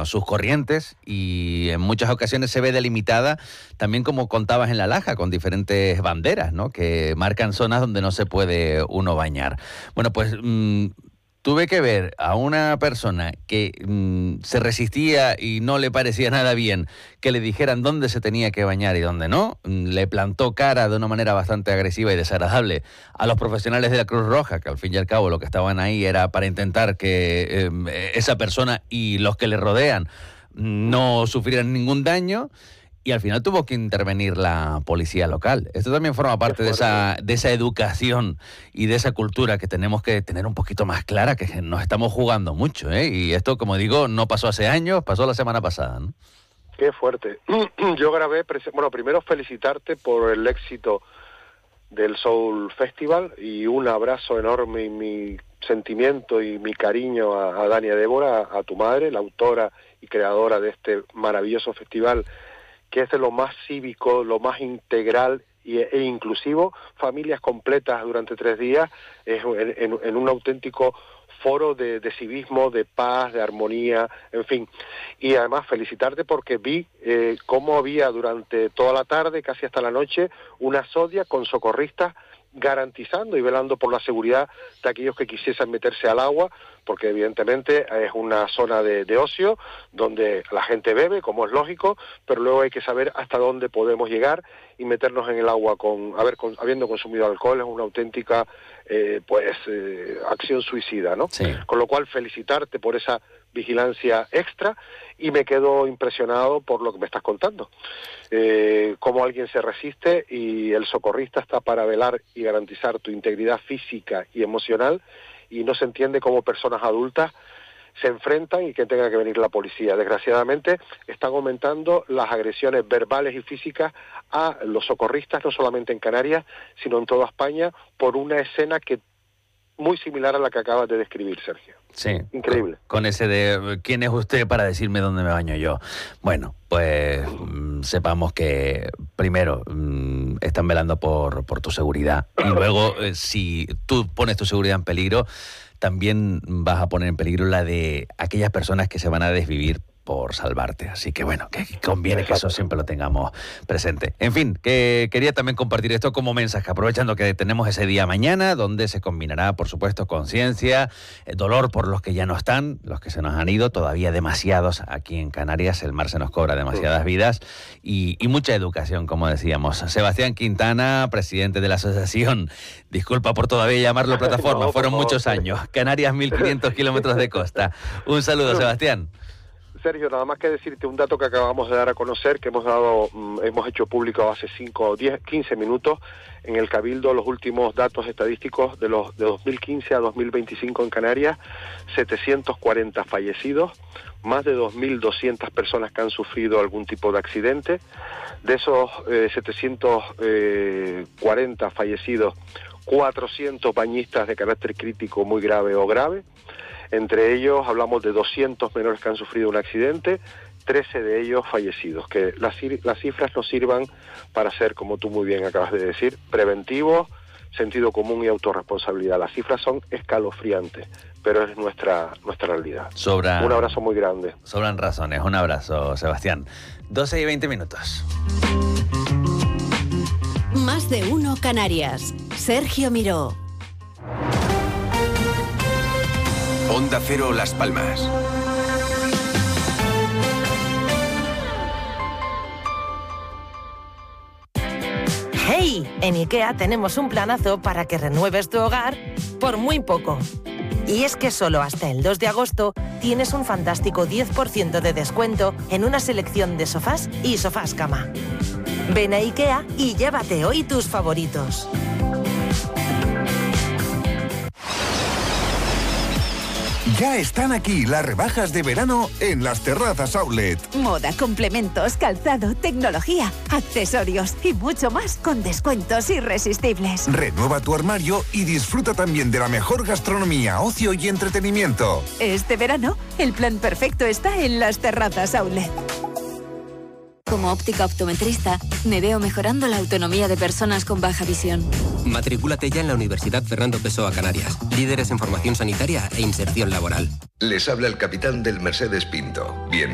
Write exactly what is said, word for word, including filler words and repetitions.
bueno, sus corrientes, y en muchas ocasiones se ve delimitada también, como contabas en La Laja, con diferentes banderas, ¿no?, que marcan zonas donde no se puede uno bañar. Bueno, pues mmm, tuve que ver a una persona que mmm, se resistía y no le parecía nada bien que le dijeran dónde se tenía que bañar y dónde no. Le plantó cara de una manera bastante agresiva y desagradable a los profesionales de la Cruz Roja, que al fin y al cabo lo que estaban ahí era para intentar que eh, esa persona y los que le rodean no sufrieran ningún daño. Y al final tuvo que intervenir la policía local. Esto también forma parte de esa, de esa educación y de esa cultura que tenemos que tener un poquito más clara, que nos estamos jugando mucho, ¿eh? Y esto, como digo, no pasó hace años, pasó la semana pasada, ¿no? Qué fuerte. Yo grabé, bueno, primero felicitarte por el éxito del Soul Festival y un abrazo enorme y mi sentimiento y mi cariño a, a Dania Débora, a, a tu madre, la autora y creadora de este maravilloso festival, que es de lo más cívico, lo más integral y, e inclusivo, familias completas durante tres días, es en, en, en un auténtico foro de, de civismo, de paz, de armonía, en fin. Y además felicitarte porque vi eh, cómo había durante toda la tarde, casi hasta la noche, una sodia con socorristas garantizando y velando por la seguridad de aquellos que quisiesen meterse al agua, porque evidentemente es una zona de, de ocio donde la gente bebe, como es lógico, pero luego hay que saber hasta dónde podemos llegar y meternos en el agua con haber con, habiendo consumido alcohol es una auténtica eh, pues eh, acción suicida, ¿no? Sí. Con lo cual felicitarte por esa vigilancia extra y me quedo impresionado por lo que me estás contando. Eh, cómo alguien se resiste y el socorrista está para velar y garantizar tu integridad física y emocional y no se entiende cómo personas adultas se enfrentan y que tenga que venir la policía. Desgraciadamente están aumentando las agresiones verbales y físicas a los socorristas, no solamente en Canarias, sino en toda España, por una escena que muy similar a la que acabas de describir, Sergio. Sí. Increíble. Con, con ese de ¿quién es usted para decirme dónde me baño yo? Bueno, pues mmm, sepamos que primero mmm, están velando por, por tu seguridad y luego eh, si tú pones tu seguridad en peligro, también vas a poner en peligro la de aquellas personas que se van a desvivir por salvarte. Así que bueno, que conviene Exacto. que eso siempre lo tengamos presente. En fin, que quería también compartir esto como mensaje, aprovechando que tenemos ese día mañana, donde se combinará, por supuesto, conciencia, dolor por los que ya no están, los que se nos han ido, todavía demasiados aquí en Canarias, el mar se nos cobra demasiadas vidas, y, y mucha educación, como decíamos. Sebastián Quintana, presidente de la asociación, disculpa por todavía llamarlo plataforma, no, fueron favor, muchos años. Canarias, mil quinientos kilómetros de costa. Un saludo, Sebastián. Sergio, nada más que decirte un dato que acabamos de dar a conocer, que hemos dado, hemos hecho público hace cinco, diez, quince minutos en el Cabildo, los últimos datos estadísticos de los de dos mil quince a dos mil veinticinco en Canarias, setecientos cuarenta fallecidos, más de dos mil doscientas personas que han sufrido algún tipo de accidente. De esos eh, setecientos cuarenta fallecidos, cuatrocientos bañistas de carácter crítico muy grave o grave. Entre ellos hablamos de doscientos menores que han sufrido un accidente, trece de ellos fallecidos. Que las, las cifras nos sirvan para ser, como tú muy bien acabas de decir, preventivos, sentido común y autorresponsabilidad. Las cifras son escalofriantes, pero es nuestra, nuestra realidad. Sobran, un abrazo muy grande. Sobran razones. Un abrazo, Sebastián. doce y veinte minutos. Más de uno Canarias. Sergio Miró. Onda Cero Las Palmas. ¡Hey! En IKEA tenemos un planazo para que renueves tu hogar por muy poco. Y es que solo hasta el dos de agosto tienes un fantástico diez por ciento de descuento en una selección de sofás y sofás cama. Ven a IKEA y llévate hoy tus favoritos. Ya están aquí las rebajas de verano en las Terrazas Outlet. Moda, complementos, calzado, tecnología, accesorios y mucho más con descuentos irresistibles. Renueva tu armario y disfruta también de la mejor gastronomía, ocio y entretenimiento. Este verano, el plan perfecto está en las Terrazas Outlet. Como óptica optometrista, me veo mejorando la autonomía de personas con baja visión. Matricúlate ya en la Universidad Fernando Pessoa Canarias, líderes en formación sanitaria e inserción laboral. Les habla el capitán del Mercedes Pinto. Bien.